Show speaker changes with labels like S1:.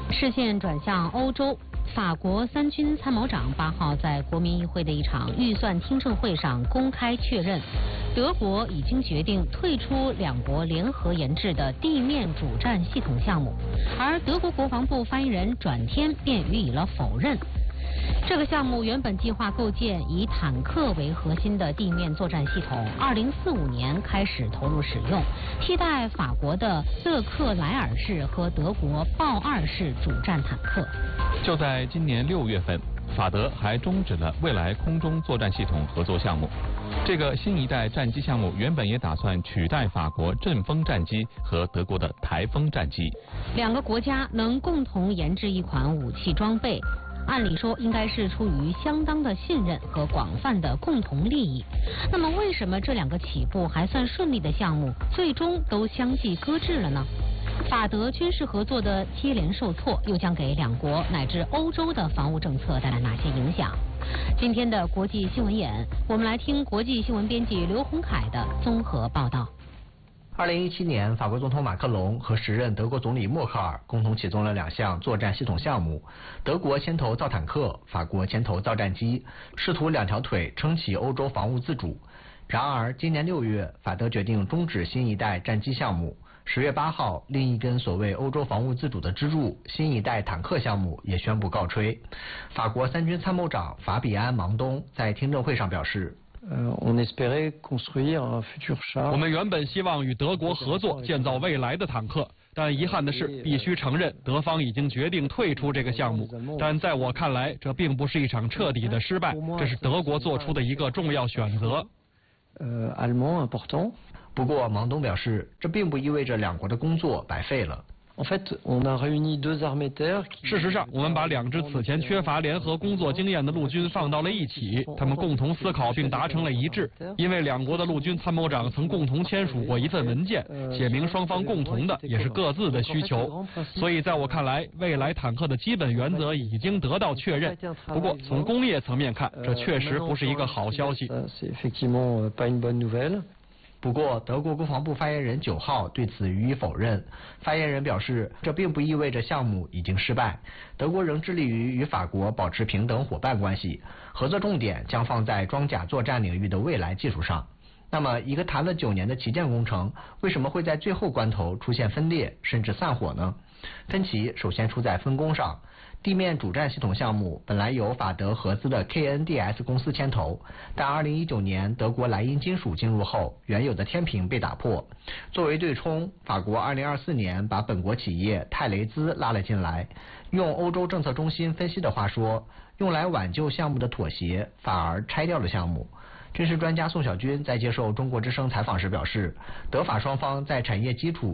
S1: 视线转向欧洲，法国三军参谋长8号在国民议会的一场预算听证会上公开确认，德国已经决定退出两国联合研制的地面主战系统项目，而德国国防部发言人转天便予以了否认。这个项目原本计划构建以坦克为核心的地面作战系统，2045年开始投入使用，替代法国的勒克莱尔式和德国豹2式主战坦克。
S2: 就在今年6月份，法德还终止了未来空中作战系统合作项目。这个新一代战机项目原本也打算取代法国阵风战机和德国的台风战机。
S1: 两个国家能共同研制一款武器装备，按理说应该是出于相当的信任和广泛的共同利益。那么为什么这两个起步还算顺利的项目最终都相继搁置了呢？法德军事合作的接连受挫，又将给两国乃至欧洲的防务政策带来哪些影响？今天的国际新闻眼，我们来听国际新闻编辑刘洪凯的综合报道。
S3: 2017年，法国总统马克龙和时任德国总理默克尔共同启动了2项作战系统项目，德国牵头造坦克，法国牵头造战机，试图2条腿撑起欧洲防务自主。然而，今年6月，法德决定终止新一代战机项目。10月8号，另一根所谓欧洲防务自主的支柱——新一代坦克项目也宣布告吹。法国三军参谋长法比安·芒东在听证会上表示。
S4: 我们原本希望与德国合作建造未来的坦克，但遗憾的是，必须承认德方已经决定退出这个项目。但在我看来，这并不是一场彻底的失败，这是德国做出的一个重要选择。
S3: 不过，芒东表示，这并不意味着两国的工作白费了。
S4: 事实上，我们把2支此前缺乏联合工作经验的陆军放到了一起，他们共同思考并达成了一致。因为两国的陆军参谋长曾共同签署过一份文件，写明双方共同的也是各自的需求。所以在我看来，未来坦克的基本原则已经得到确认。不过，从工业层面看，这确实不是一个好消息。
S3: 不过，德国国防部发言人9号对此予以否认。发言人表示，这并不意味着项目已经失败，德国仍致力于与法国保持平等伙伴关系，合作重点将放在装甲作战领域的未来技术上。那么，一个谈了9年的旗舰工程，为什么会在最后关头出现分裂甚至散伙呢？分歧首先出在分工上。地面主战系统项目本来由法德合资的 KNDS 公司牵头，但2019年德国莱茵金属进入后，原有的天平被打破。作为对冲，法国2024年把本国企业泰雷兹拉了进来。用欧洲政策中心分析的话说，用来挽救项目的妥协，反而拆掉了项目。军事专家宋小军在接受中国之声采访时表示，德法双方在产业基础